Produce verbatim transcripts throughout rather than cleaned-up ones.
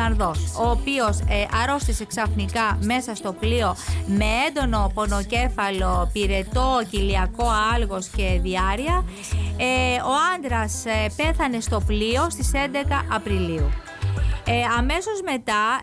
Ιρλανδός, ο οποίος ε, αρρώστησε ξαφνικά μέσα στο πλοίο με έντονο πονοκέφαλο, πυρετό, κοιλιακό άλγος και διάρρεια. Ε, ο άντρας ε, πέθανε στο πλοίο στις έντεκα Απριλίου. Ε, αμέσως μετά,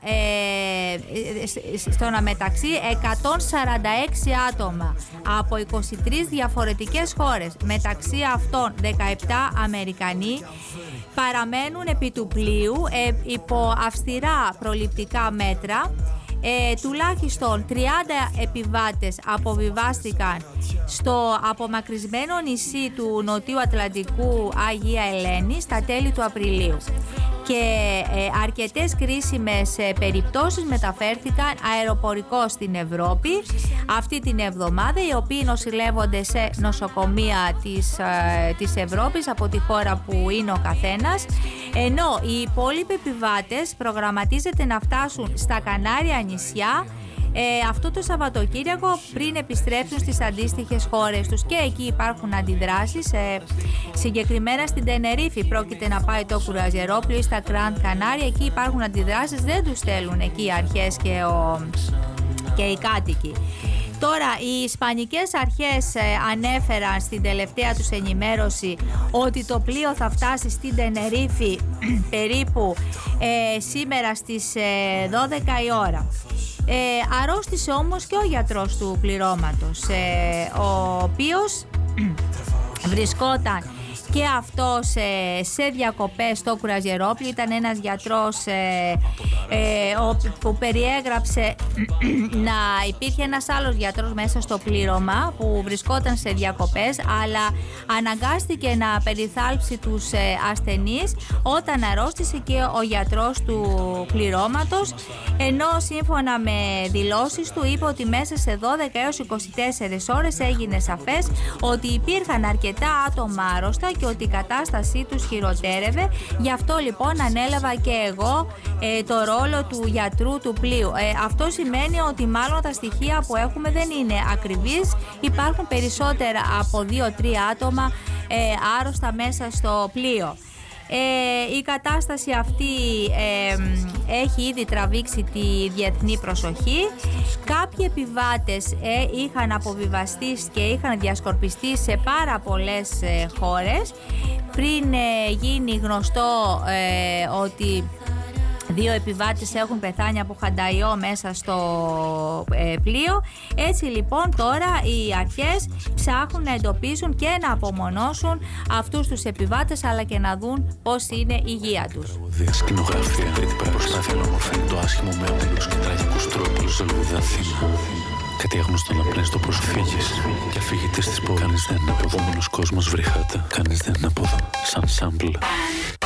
ε, στον αμεταξύ, εκατόν σαράντα έξι άτομα από είκοσι τρεις διαφορετικές χώρες, μεταξύ αυτών δεκαεπτά Αμερικανοί, παραμένουν επί του πλοίου ε, υπό αυστηρά προληπτικά μέτρα. Ε, τουλάχιστον τριάντα επιβάτες αποβιβάστηκαν στο απομακρυσμένο νησί του Νοτιού Ατλαντικού Αγία Ελένη στα τέλη του Απριλίου. Και ε, αρκετές κρίσιμες ε, περιπτώσεις μεταφέρθηκαν αεροπορικώς στην Ευρώπη αυτή την εβδομάδα, οι οποίοι νοσηλεύονται σε νοσοκομεία της, ε, της Ευρώπης από τη χώρα που είναι ο καθένας, ενώ οι υπόλοιποι επιβάτες προγραμματίζεται να φτάσουν στα Κανάρια νησιά Ε, αυτό το Σαββατοκύριακο πριν επιστρέψουν στις αντίστοιχες χώρες τους, και εκεί υπάρχουν αντιδράσεις. Ε, συγκεκριμένα στην Τενερίφη πρόκειται να πάει το κουραζιερόπλοιο, στα Γκραντ Κανάρια, εκεί υπάρχουν αντιδράσεις, δεν τους στέλνουν εκεί οι αρχές και, ο, και οι κάτοικοι. Τώρα, οι ισπανικές αρχές ε, ανέφεραν στην τελευταία τους ενημέρωση ότι το πλοίο θα φτάσει στην Τενερίφη περίπου ε, σήμερα στις ε, δώδεκα η ώρα. Ε, αρρώστησε όμως και ο γιατρός του πληρώματος, ε, ο οποίος βρισκόταν και αυτός ε, σε διακοπές στο κουραζιερόπλοιο. Ήταν ένας γιατρός ε, ε, ο, που περιέγραψε να υπήρχε ένας άλλος γιατρός μέσα στο πλήρωμα που βρισκόταν σε διακοπές, αλλά αναγκάστηκε να περιθάλψει τους ε, ασθενείς όταν αρρώστησε και ο γιατρός του πληρώματος, ενώ σύμφωνα με δηλώσεις του είπε ότι μέσα σε δώδεκα έως είκοσι τέσσερις ώρες έγινε σαφές ότι υπήρχαν αρκετά άτομα άρρωστα και ότι η κατάστασή τους χειροτέρευε. Γι' αυτό λοιπόν ανέλαβα και εγώ ε, το ρόλο του γιατρού του πλοίου. Ε, αυτό σημαίνει ότι μάλλον τα στοιχεία που έχουμε δεν είναι ακριβείς. Υπάρχουν περισσότερα από δύο τρία άτομα ε, άρρωστα μέσα στο πλοίο. Ε, η κατάσταση αυτή ε, έχει ήδη τραβήξει τη διεθνή προσοχή. Κάποιοι επιβάτες ε, είχαν αποβιβαστεί και είχαν διασκορπιστεί σε πάρα πολλές ε, χώρες πριν ε, γίνει γνωστό ε, ότι δύο επιβάτες έχουν πεθάνει από χανταϊό μέσα στο ε, πλοίο. Έτσι λοιπόν τώρα οι αρχές ψάχνουν να εντοπίσουν και να απομονώσουν αυτούς τους επιβάτες, αλλά και να δουν πώς είναι η υγεία τους. Σκηνογραφία, τρίτη προσπάθεια να ομορφαίνει το άσχημο με όνειρους και τραγικούς τρόπους. Ζελούδα Αθήνα. Κάτι άγνωστο να πλένει στο προσφύγεις και αφηγητής της πόλης. Κανείς δεν είναι από εδώ, μόνος κόσμος βρυχάται. Κανείς δεν είναι από εδώ, σαν σάμπλ.